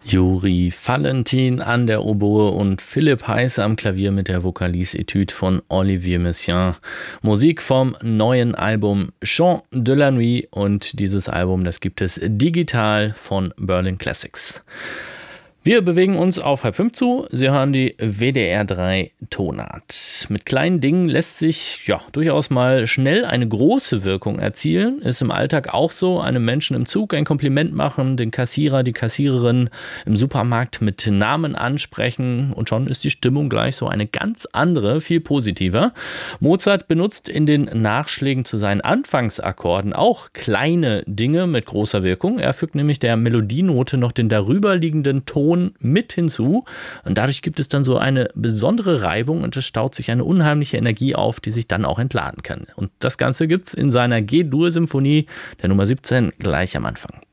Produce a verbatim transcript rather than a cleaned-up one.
Juri Valentin an der Oboe und Philipp Heiß am Klavier mit der Vocalise-Etude von Olivier Messiaen. Musik vom neuen Album Chant de la Nuit, und dieses Album, das gibt es digital von Berlin Classics. Wir bewegen uns auf halb fünf zu. Sie hören die W D R drei Tonart. Mit kleinen Dingen lässt sich ja durchaus mal schnell eine große Wirkung erzielen. Ist im Alltag auch so. Einem Menschen im Zug ein Kompliment machen, den Kassierer, die Kassiererin im Supermarkt mit Namen ansprechen, und schon ist die Stimmung gleich so eine ganz andere, viel positiver. Mozart benutzt in den Nachschlägen zu seinen Anfangsakkorden auch kleine Dinge mit großer Wirkung. Er fügt nämlich der Melodienote noch den darüberliegenden Ton mit hinzu, und dadurch gibt es dann so eine besondere Reibung und es staut sich eine unheimliche Energie auf, die sich dann auch entladen kann. Und das Ganze gibt's in seiner G-Dur-Symphonie, der Nummer siebzehn, gleich am Anfang.